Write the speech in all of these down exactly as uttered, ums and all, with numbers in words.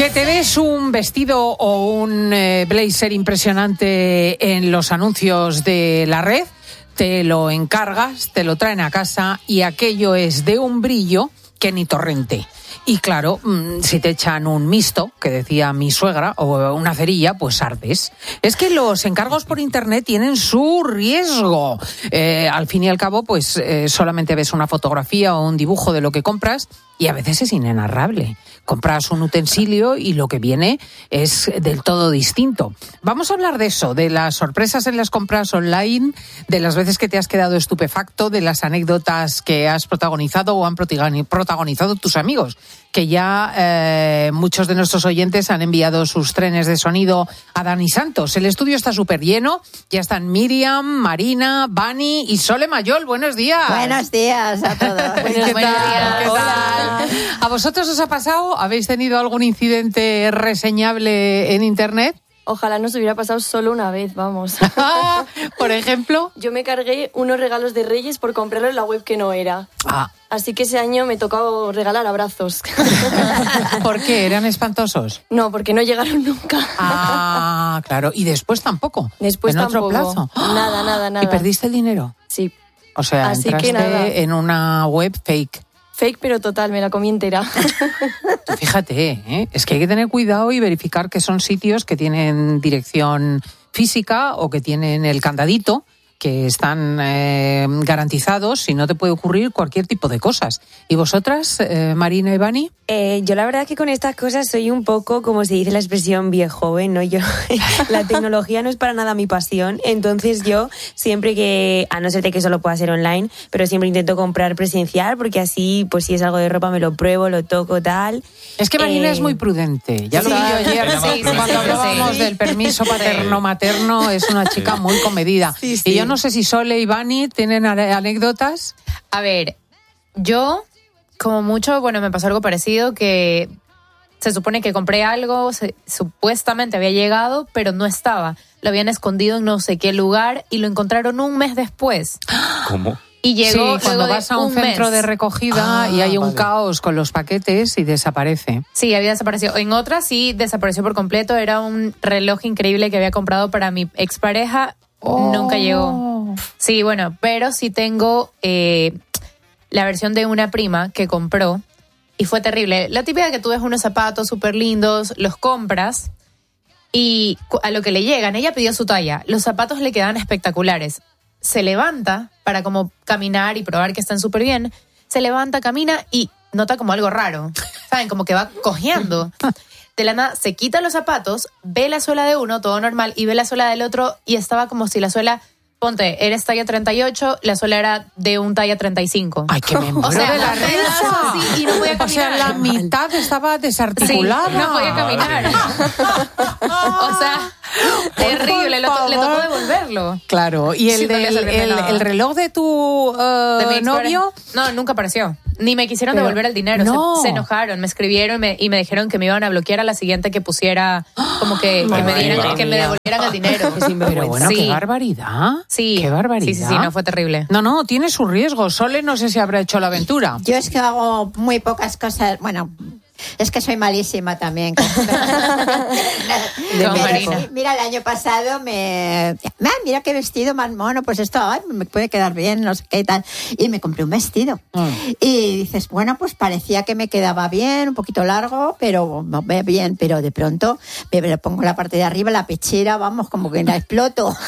Que te ves un vestido o un eh, blazer impresionante en los anuncios de la red, te lo encargas, te lo traen a casa y aquello es de un brillo que ni torrente. Y claro, si te echan un misto, que decía mi suegra, o una cerilla, pues ardes. Es que los encargos por internet tienen su riesgo. Eh, al fin y al cabo, pues eh, solamente ves una fotografía o un dibujo de lo que compras y a veces es inenarrable. Compras un utensilio y lo que viene es del todo distinto. Vamos a hablar de eso, de las sorpresas en las compras online, de las veces que te has quedado estupefacto, de las anécdotas que has protagonizado o han protagonizado tus amigos, que ya eh, muchos de nuestros oyentes han enviado sus trenes de sonido a Dani Santos. El estudio está súper lleno, ya están Miriam, Marina, Bani y Sole Mayol. Buenos días. Buenos días a todos. ¿Qué tal? ¿Qué tal? ¿A vosotros os ha pasado? ¿Habéis tenido algún incidente reseñable en internet? Ojalá nos hubiera pasado solo una vez, vamos. Por ejemplo. Yo me cargué unos regalos de Reyes por comprarlo en la web que no era. Ah. Así que ese año me tocó regalar abrazos. ¿Por qué? ¿Eran espantosos? No, porque no llegaron nunca. Ah, claro. ¿Y después tampoco? Después ¿En tampoco. otro plazo? Nada, nada, nada. ¿Y perdiste el dinero? Sí. O sea, Así entraste que nada. en una web fake. Fake, pero total, me la comí entera. Fíjate, ¿eh? Es que hay que tener cuidado y verificar que son sitios que tienen dirección física o que tienen el candadito, que están eh, garantizados, si no te puede ocurrir cualquier tipo de cosas. ¿Y vosotras, eh, Marina y Bani? Eh, yo la verdad que con estas cosas soy un poco, como se dice la expresión, viejoven, ¿no? Yo, la tecnología no es para nada mi pasión, entonces yo siempre que, a no ser de que solo pueda ser online, pero siempre intento comprar presencial, porque así, pues si es algo de ropa me lo pruebo, lo toco, tal. Es que Marina eh, es muy prudente, ya sí. lo vi yo ayer, Sí, sí, cuando sí, hablábamos sí. del permiso paterno-materno, es una chica muy comedida. Sí, sí. Y yo no sé si Sole y Bani tienen anécdotas. A ver, yo, como mucho, bueno, me pasó algo parecido, que se supone que compré algo, se, supuestamente había llegado, pero no estaba. Lo habían escondido en no sé qué lugar y lo encontraron un mes después. ¿Cómo? Y llegó Sí, cuando vas a un, un centro mes. de recogida ah, y hay un vale. caos con los paquetes y desaparece. Sí, había desaparecido. En otra sí desapareció por completo. Era un reloj increíble que había comprado para mi expareja. Oh. Nunca llegó. Sí, bueno, pero sí tengo eh, la versión de una prima que compró y fue terrible. La típica que tú ves unos zapatos súper lindos, los compras y a lo que le llegan, ella pidió su talla. Los zapatos le quedan espectaculares. Se levanta para como caminar y probar que están súper bien. Se levanta, camina y nota como algo raro. ¿Saben? Como que va cojeando. De la nada se quita los zapatos, ve la suela de uno, todo normal, y ve la suela del otro y estaba como si la suela, ponte, eres talla treinta y ocho, la suela era de un talla treinta y cinco. Ay, que me muero O sea, de la un pedazo risa. así y no podía O sea, caminar. la mitad estaba desarticulada. Sí, no podía caminar. O sea, terrible, le, to- le tocó devolverlo. Claro, y el, Sí, no le del- sirvió de el, nada. el reloj de tu uh, De mi novio. No, nunca apareció. Ni me quisieron Pero, devolver el dinero. no. Se, se enojaron, me escribieron y me, y me dijeron que me iban a bloquear a la siguiente que pusiera, como que, que, me, Madre dieran, mía. que me devolvieran el dinero. Pero bueno, Sí. qué barbaridad. Sí. Qué barbaridad. Sí, sí, sí, no, fue terrible. No, no, tiene su riesgo. Sole no sé si habrá hecho la aventura. Yo es que hago muy pocas cosas, bueno, es que soy malísima también. Con- Como Pero Marina. sí, mira, el año pasado me... Ah, mira qué vestido más mono, pues esto ay, me puede quedar bien, no sé qué y tal. Y me compré un vestido. Mm. Y dices, bueno, pues parecía que me quedaba bien, un poquito largo, pero no, ve bien, pero de pronto me le pongo la parte de arriba, la pechera, vamos, como que la exploto.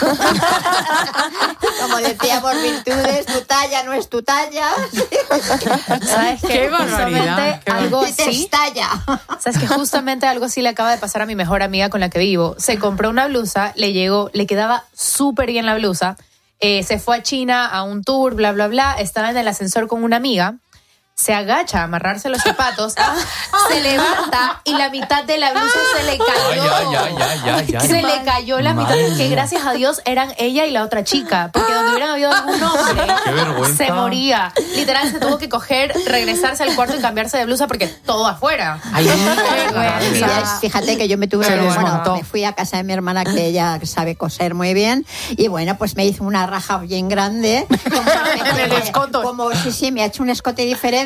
Como decíamos, virtudes, tu talla no es tu talla. ¿Sabes qué? Qué barbaridad, Justamente qué algo Y te así. estalla. ¿Sabes que justamente algo así le acaba de pasar a mi mejor amiga con la que vivo? Se compró una blusa, le llegó, le quedaba súper bien la blusa. Eh, se fue a China a un tour, bla, bla, bla. Estaba en el ascensor con una amiga. Se agacha a amarrarse los zapatos, se levanta y la mitad de la blusa se le cayó. Ay, ay, ay, ay, ay, Se ay. le cayó la mitad, Madre que mía. gracias a Dios eran ella y la otra chica, porque donde hubieran habido algún hombre, Qué vergüenza. se moría. Literal, se tuvo que coger, regresarse al cuarto y cambiarse de blusa porque todo afuera. Ay, Mira, fíjate que yo me tuve Se que, bueno, desmontó. me fui a casa de mi hermana que ella sabe coser muy bien y bueno, pues me hizo una raja bien grande. Como, En el escote. como sí, sí, me ha hecho un escote diferente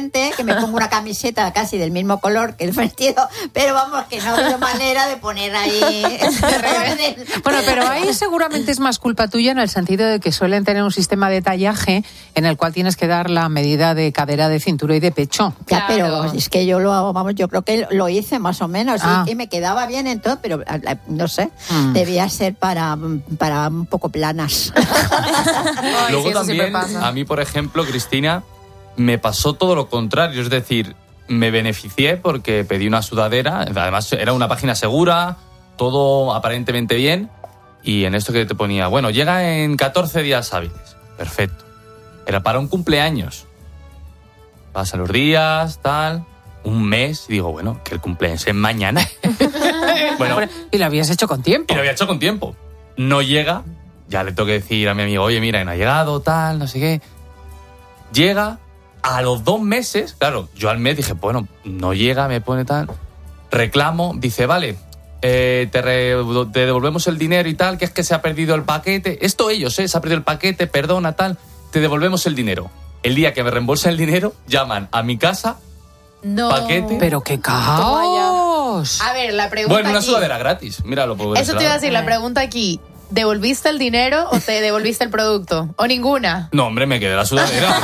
frente, que me pongo una camiseta casi del mismo color que el vestido, pero vamos, que no veo manera de poner ahí... Bueno, pero ahí seguramente es más culpa tuya en el sentido de que suelen tener un sistema de tallaje en el cual tienes que dar la medida de cadera, de cintura y de pecho. Ya, Claro. pero es que yo lo hago, vamos, yo creo que lo hice más o menos Ah. y, y me quedaba bien en todo, pero no sé, Mm. debía ser para, para un poco planas. Ay, Luego sí, eso siempre también, pasa. a mí, por ejemplo, Cristina, me pasó todo lo contrario. Es decir, me beneficié porque pedí una sudadera. Además, era una página segura, todo aparentemente bien. Y en esto que te ponía, bueno, llega en catorce días hábiles. Perfecto. Era para un cumpleaños. Pasan los días, tal, un mes. Y digo, bueno, que el cumpleaños es mañana. Bueno, Y lo habías hecho con tiempo. y lo había hecho con tiempo. No llega, ya le tengo que decir a mi amigo, oye, mira, no ha llegado, tal, no sé qué. Llega, a los dos meses, claro, yo al mes dije, bueno, no llega, me pone tal. Reclamo, dice, vale, eh, te, re- te devolvemos el dinero y tal, que es que se ha perdido el paquete. Esto ellos, ¿eh? Se ha perdido el paquete, perdona, tal, te devolvemos el dinero. El día que me reembolsan el dinero, llaman a mi casa, No. paquete. Pero qué caos. A ver, la pregunta Bueno, una aquí- sudadera gratis, míralo. por Eso ese te iba a lado. decir, la pregunta aquí. ¿Devolviste el dinero o te devolviste el producto? ¿O ninguna? No, hombre, me quedé la sudadera.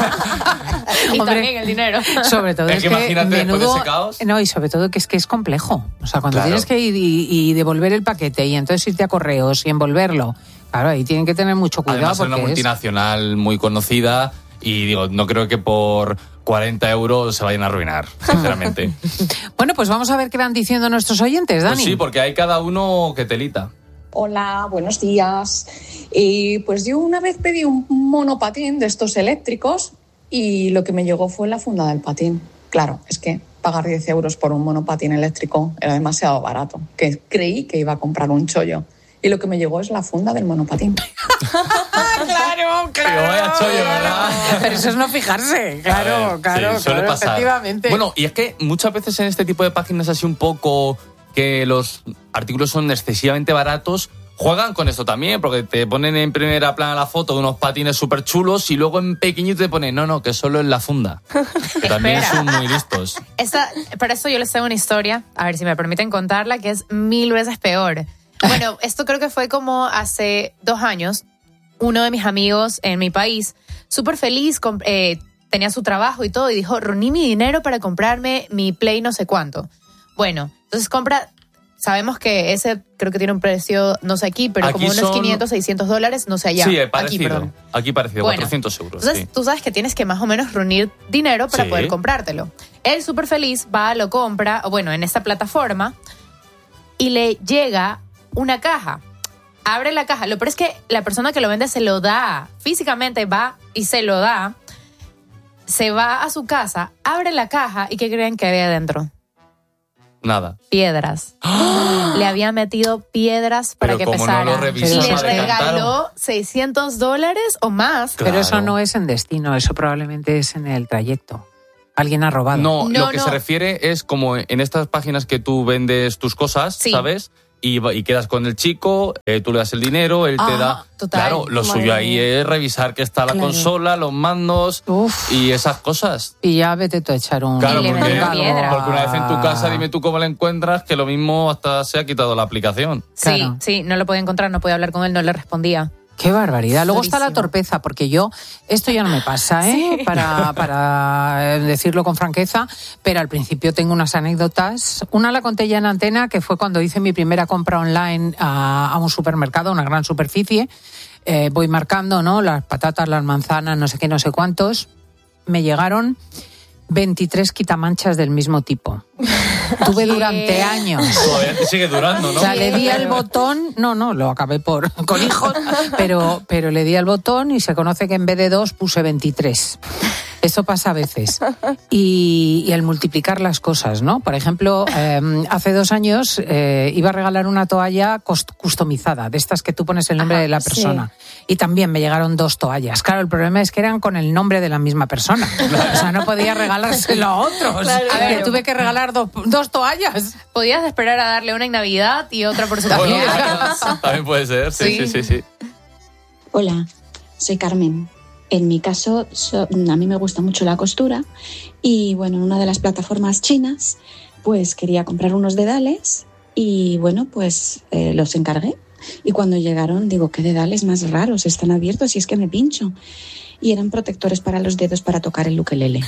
Y Hombre. también el dinero. Sobre todo Es es, que imagínate después de ese caos. No, y sobre todo que es que es complejo. O sea, cuando Claro. tienes que ir y, y devolver el paquete y entonces irte a correos y envolverlo, claro, ahí tienen que tener mucho cuidado. Además, es una porque es- multinacional muy conocida y digo, no creo que por cuarenta euros se vayan a arruinar, sinceramente. Bueno, pues vamos a ver qué van diciendo nuestros oyentes, Dani. Pues sí, porque hay cada uno que telita. Hola, buenos días. Y pues yo una vez pedí un monopatín de estos eléctricos y lo que me llegó fue la funda del patín. Claro, es que pagar diez euros por un monopatín eléctrico era demasiado barato, que creí que iba a comprar un chollo. Y lo que me llegó es la funda del monopatín. Claro, Pero vaya chollo, ¿verdad? Pero eso es no fijarse, claro, A ver, claro, sí, suele claro, pasar. efectivamente. Bueno, y es que muchas veces en este tipo de páginas así un poco que los artículos son excesivamente baratos, juegan con esto también, porque te ponen en primera plana la foto de unos patines súper chulos y luego en pequeñito te ponen, no, no, que solo es la funda. Que también Espera. son muy listos. Esta, para eso yo les tengo una historia, a ver si me permiten contarla, que es mil veces peor. Bueno, esto creo que fue como hace dos años. Uno de mis amigos en mi país, súper feliz, comp- eh, tenía su trabajo y todo, y dijo, reuní mi dinero para comprarme mi Play no sé cuánto. Bueno, entonces compra, sabemos que ese creo que tiene un precio, no sé aquí, pero Aquí como unos son- quinientos, seiscientos dólares, no sé allá. Sí, Aquí, parecido. perdón. Aquí parecido, Bueno, cuatrocientos euros. Entonces, sí. tú sabes que tienes que más o menos reunir dinero para Sí. poder comprártelo. Él, súper feliz, va, lo compra, o bueno, en esta plataforma, y le llega una caja. Abre la caja. Lo peor es que la persona que lo vende se lo da. Físicamente va y se lo da. Se va a su casa, abre la caja y ¿qué creen que había dentro? Nada. Piedras. Le había metido piedras para Pero que como no pesara. lo revisó, y se le lo regaló seiscientos dólares o más. Pero eso Claro. no es en destino, eso probablemente es en el trayecto. Alguien ha robado. No, No, lo que no. se refiere es como en estas páginas que tú vendes tus cosas, Sí. ¿sabes? Y, va- y quedas con el chico, eh, tú le das el dinero, él te Ah, da... total. Claro, lo Madre suyo ahí mía. es revisar que está la Claro. consola, los mandos Uf. y esas cosas. Y ya vete tú a echar un... Claro, Y le porque, meten piedra. porque una vez en tu casa, dime tú cómo la encuentras, que lo mismo hasta se ha quitado la aplicación. Sí, Claro. sí, no lo podía encontrar, no podía hablar con él, no le respondía. Qué barbaridad. Luego está la Durísimo. torpeza, porque yo, esto ya no me pasa, ¿eh? Para, para decirlo con franqueza, pero al principio tengo unas anécdotas. Una la conté ya en antena, que fue cuando hice mi primera compra online a, a un supermercado, una gran superficie. Eh, voy marcando, ¿no? Las patatas, las manzanas, no sé qué, no sé cuántos. Me llegaron veintitrés quitamanchas del mismo tipo. Tuve durante años. Todavía te sigue durando, ¿no? O sea, le di al botón, no, no, lo acabé por con hijos, pero, pero le di al botón y se conoce que en vez de dos puse veintitrés. Eso pasa a veces. Y, y al multiplicar las cosas, ¿no? Por ejemplo, eh, hace dos años eh, iba a regalar una toalla cost- customizada, de estas que tú pones el nombre Ajá, de la persona. Y también me llegaron dos toallas. Claro, el problema es que eran con el nombre de la misma persona. O sea, no podía regalárselo a otros. Claro. A ver, tuve que regalar dos, dos toallas. Podías esperar a darle una en Navidad y otra por su Bueno, cumpleaños. también puede ser, sí, sí, Sí. sí, sí. Hola, soy Carmen. En mi caso, so, a mí me gusta mucho la costura y bueno, en una de las plataformas chinas, pues quería comprar unos dedales y bueno, pues eh, los encargué. Y cuando llegaron, digo, ¿qué dedales más raros? Están abiertos y es que me pincho. Y eran protectores para los dedos para tocar el ukelele.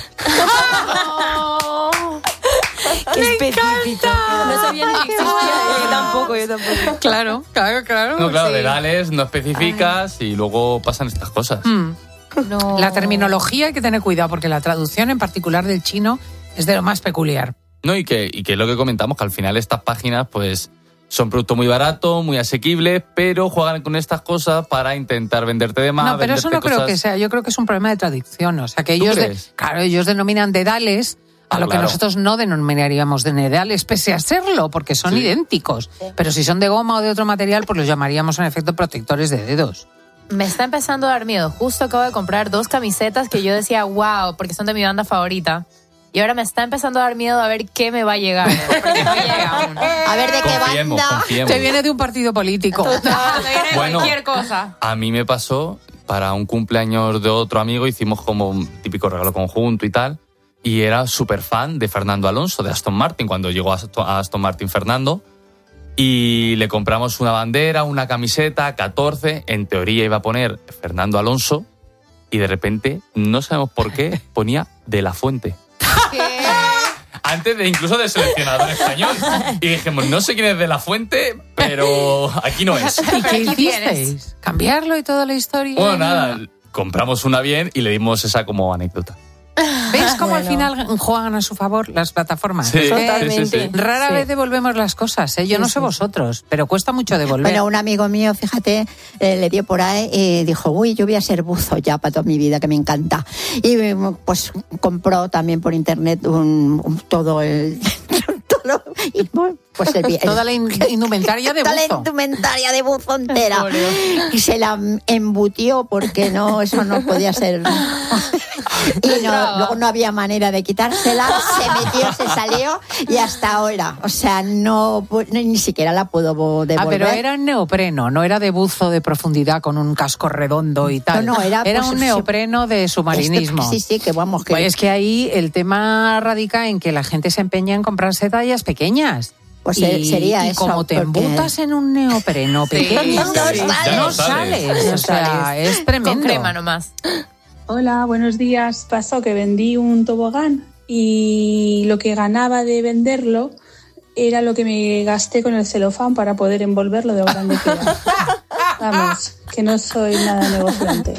¡Qué específico! No sabía ni que existía. Yo tampoco, yo tampoco. Claro, claro, claro. No, claro, sí. dedales, no especificas Ay. y luego pasan estas cosas. Mm. No. La terminología hay que tener cuidado porque la traducción en particular del chino es de lo más peculiar. No, y que, y que es lo que comentamos, que al final estas páginas, pues, son productos muy baratos, muy asequibles, pero juegan con estas cosas para intentar venderte de más. No, pero eso no cosas... creo que sea. Yo creo que es un problema de traducción. O sea, que ellos, de, claro, ellos denominan dedales a lo claro. que nosotros no denominaríamos de dedales, pese a serlo, porque son sí. idénticos. Pero si son de goma o de otro material, pues los llamaríamos en efecto protectores de dedos. Me está empezando a dar miedo. Justo acabo de comprar dos camisetas que yo decía, wow, porque son de mi banda favorita. Y ahora me está empezando a dar miedo a ver qué me va a llegar. Porque no llega aún. A ver de qué confiemos, banda. Confiemos. Te viene de un partido político. Total, te viene de bueno, cualquier cosa. A mí me pasó, para un cumpleaños de otro amigo, hicimos como un típico regalo conjunto y tal. Y era súper fan de Fernando Alonso, de Aston Martin, cuando llegó a Aston Martin Fernando. Y le compramos una bandera, una camiseta, catorce. En teoría iba a poner Fernando Alonso. Y de repente, no sabemos por qué, ponía De La Fuente. ¿Qué? Antes de incluso del seleccionador español. Y dijimos, no sé quién es De La Fuente, pero aquí no es. ¿Y qué hicisteis? ¿Cambiarlo y toda la historia? Bueno, nada, compramos una bien y le dimos esa como anécdota. ¿Veis cómo Bueno. al final juegan a su favor las plataformas? Sí, Totalmente. sí, sí, sí. Rara Sí. vez devolvemos las cosas, ¿eh? Yo Sí, no sé sí. vosotros, pero cuesta mucho devolver. Bueno, un amigo mío, fíjate, eh, le dio por ahí y dijo, uy, yo voy a ser buzo ya para toda mi vida, que me encanta. Y pues compró también por internet un, un- todo el... todo, y, pues el, el- Toda la in- indumentaria de toda la buzo. indumentaria de buzo entera. y se la embutió porque no, eso no podía ser. Y no, luego no había manera de quitársela, se metió, se salió y hasta ahora. O sea, no, pu- no- ni siquiera la puedo devolver. Ah, pero era en neopreno, no era de buzo de profundidad con un casco redondo y tal. No, no, era, pues, un neopreno de submarinismo. Este- sí, sí, que vamos, que... Pues es que ahí el tema radica en que la gente se empeña en comprarse tallas pequeñas. Pues y, sería y eso, como te porque- embutas en un neopreno Sí. pequeño, No Ya sales. no no sales. sales. O sea, es tremendo. Con crema nomás. Hola, buenos días. Pasó que vendí un tobogán y lo que ganaba de venderlo era lo que me gasté con el celofán para poder envolverlo de lo grande que era. Vamos, que no soy nada negociante.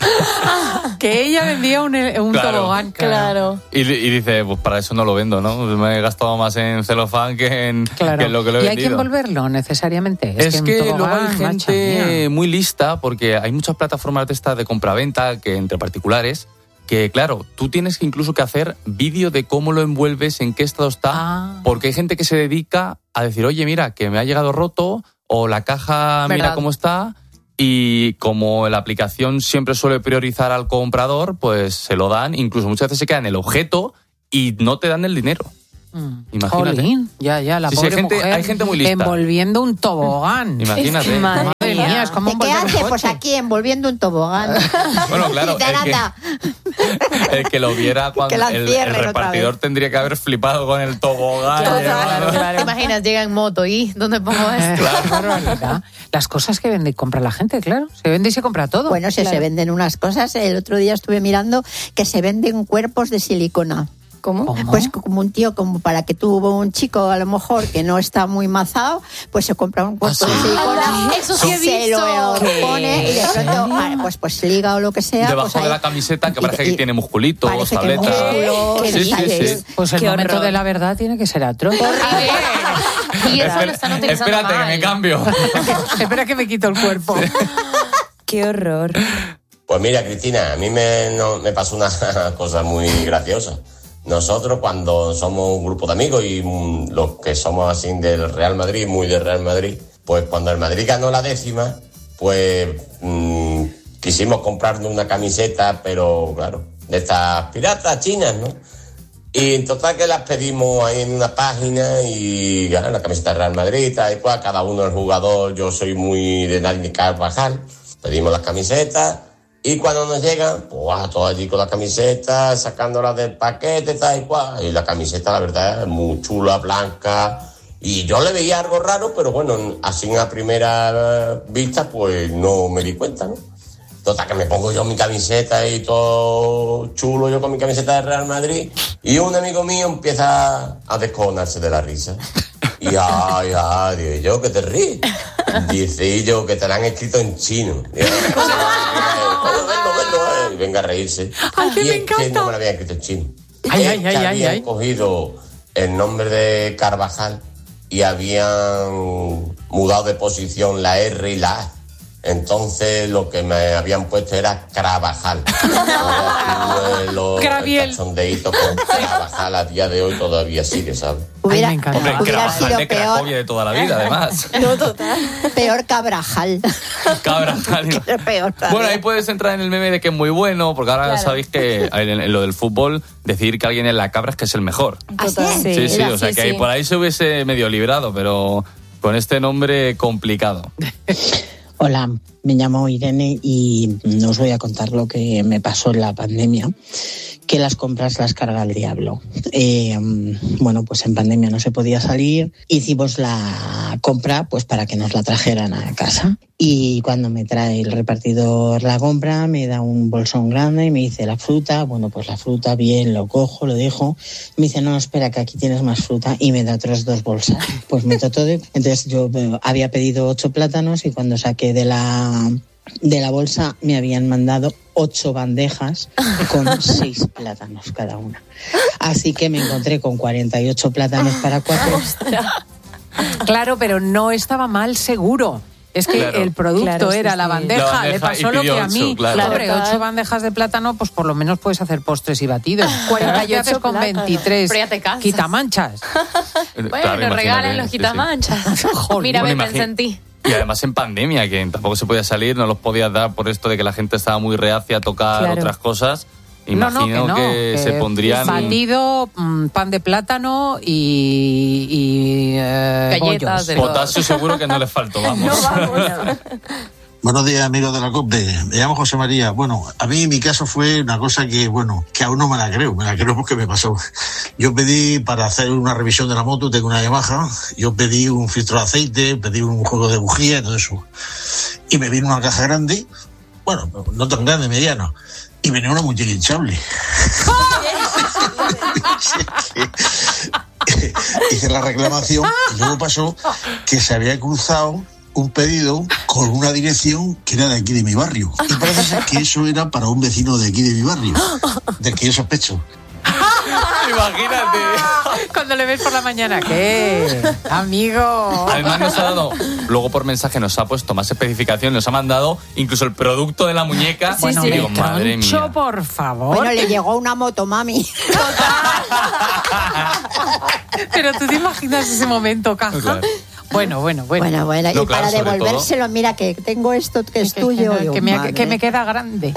Que ella vendía un, un Claro. tobogán. Claro. Y, y dice, pues para eso no lo vendo, ¿no? Me he gastado más en celofán que en, Claro. que en lo que lo he y hay que vendido. envolverlo necesariamente. Es, un que, tobogán, luego hay macha gente mía. muy lista, porque hay muchas plataformas de estas de compraventa que entre particulares, que claro, tú tienes que incluso que hacer vídeo de cómo lo envuelves, en qué estado está, Ah. porque hay gente que se dedica a decir, oye, mira, que me ha llegado roto, o la caja, mira ¿Verdad? cómo está, y como la aplicación siempre suele priorizar al comprador, pues se lo dan, incluso muchas veces se queda en el objeto y no te dan el dinero. Mm. Imagínate. Jolín, ya, ya, la Sí, sí, hay pobre gente- mujer hay gente muy lista. envolviendo un tobogán. Imagínate. Madre mía, es como ¿De qué envolver hace? un Pues coche. aquí envolviendo un tobogán. Bueno, claro, Y el que- tarata. El que lo viera cuando Que la el, el cierren otra repartidor vez. tendría que haber flipado con el tobogán. Claro, llevado. claro. ¿Te imaginas? Llega en moto y ¿dónde pongo esto? Qué barbaridad. Las cosas que vende y compra la gente, claro. Se vende y se compra todo. Bueno, si Claro. se venden unas cosas, el otro día estuve mirando que se venden cuerpos de silicona. ¿Cómo? ¿Cómo? Pues como un tío, como para que tuvo un chico a lo mejor que no está muy mazado, pues se compra un cuerpo ¿Ah, sí? de silicona, Anda, eso sí he se visto. lo ¿Qué? pone y de pronto, ah, pues, pues liga o lo que sea. Debajo pues ahí- de la camiseta que y- parece y- que tiene musculitos, parece que tabletas. músculos, Sí, sí, ¿sabes? sí. Pues el Qué momento horror. de la verdad tiene que ser atroz. A ver. Y eso lo están utilizando Espérate, mal. que me cambio. Espera que me quito el cuerpo. Qué horror. Pues mira, Cristina, a mí me, no, me pasó una cosa muy graciosa. Nosotros cuando somos un grupo de amigos y mm, los que somos así del Real Madrid, muy del Real Madrid, pues cuando el Madrid ganó la décima, pues mm, quisimos comprarnos una camiseta, pero claro, de estas piratas chinas, ¿no? Y en total que las pedimos ahí en una página y claro, la camiseta Real Madrid y tal y cual, cada uno el jugador, yo soy muy de Dani Carvajal, pedimos las camisetas Y cuando nos llegan, pues todos allí con la camiseta, sacándola del paquete, tal y cual. Y la camiseta, la verdad, es muy chula, blanca. Y yo le veía algo raro, pero bueno, así a primera vista, pues no me di cuenta, ¿no? Total, que me pongo yo mi camiseta y todo chulo, yo con mi camiseta de Real Madrid. Y un amigo mío empieza a descojonarse de la risa. Y ay, ay, digo yo, que te ríes. Dice, y yo, que te la han escrito en chino. Y, bueno, verlo, verlo, eh. Venga a reírse. Ay, que y me es encanta. que no me la habían escrito en chino. Ay, Es ay, que ay, ay, habían ay. cogido el nombre de Carvajal y habían mudado de posición la R y la A. Entonces lo que me habían puesto era Carvajal. Los Graviel. cachondeitos con Carvajal a día de hoy todavía sigue, ¿sabes? Hubiera, Ay, me encanta. Hombre, hubiera Carvajal sido de peor, Cracovia de toda la vida, además. No, total. peor Cabrajal. Cabra, tal. peor todavía. Bueno, ahí puedes entrar en el meme de que es muy bueno, porque ahora Claro. sabéis que en, en lo del fútbol, decir que alguien es la cabra es que es el mejor. Así Total. es. Sí, sí, Era o sea sí, que ahí sí. por ahí se hubiese medio librado, pero con este nombre complicado. Hola, me llamo Irene y os voy a contar lo que me pasó en la pandemia, que las compras las carga el diablo. Eh, bueno, pues en pandemia no se podía salir, hicimos la compra pues para que nos la trajeran a casa. Y cuando me trae el repartidor la compra, me da un bolsón grande y me dice la fruta. Bueno, pues la fruta, bien, lo cojo, lo dejo. Me dice, no, espera, que aquí tienes más fruta. Y me da otras dos bolsas. Pues meto todo. Entonces yo eh, había pedido ocho plátanos y cuando saqué de la, de la bolsa me habían mandado ocho bandejas con seis plátanos cada una. Así que me encontré con cuarenta y ocho plátanos para cuatro. Claro, pero no estaba mal seguro. Es que Claro. el producto Claro, sí, era sí. la bandeja, La bandeja le pasó y lo pidió que a mí. ocho, claro. Hombre, Claro. ocho bandejas de plátano, pues por lo menos puedes hacer postres y batidos. cuarenta y ¿Qué haces ocho con plátanos. veintitrés Pero ya te cansas. quitamanchas? Bueno, Claro, imagínate, regalen los sí, sí. quitamanchas. Mira, Bueno, me imagi- pensé en ti. Y además en pandemia, que tampoco se podía salir, no los podías dar por esto de que la gente estaba muy reacia a tocar Claro. otras cosas. No, no, Imagino que no, que, se pondrían... batido, mm, pan de plátano y, y eh, Galletas bollos. de- Potasio seguro que no les faltó, vamos. Buenos días, amigos de la COPE. Me llamo José María. Bueno, a mí mi caso fue una cosa que, bueno, que aún no me la creo. Me la creo porque me pasó. Yo pedí para hacer una revisión de la moto, tengo una Yamaha, yo pedí un filtro de aceite, pedí un juego de bujía y todo eso. Y me vino una caja grande, bueno, no tan grande, mediana, y venía una muñeca hinchable. Hice la reclamación y luego pasó que se había cruzado un pedido con una dirección que era de aquí de mi barrio. Y parece ser que eso era para un vecino de aquí de mi barrio, del que yo sospecho. Imagínate. Cuando le ves por la mañana, ¿qué? Amigo. Además nos ha dado, luego por mensaje nos ha puesto más especificación, nos ha mandado incluso el producto de la muñeca. Bueno, y digo, me madre troncho, mía. por favor. Bueno, le llegó una moto, mami. Pero tú te imaginas ese momento, caja. Claro. Bueno, bueno, bueno. Bueno, bueno, No, y claro, para sobre devolvérselo, mira que tengo esto que es Que- tuyo. que, Digo, que me, madre. que me queda grande.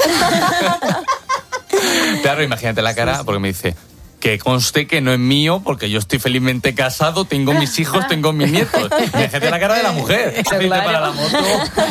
Claro, imagínate la cara, porque me dice que conste que no es mío, porque yo estoy felizmente casado, tengo mis hijos, tengo mis nietos. Imagínate la cara de la mujer. Dice, Claro. para la moto.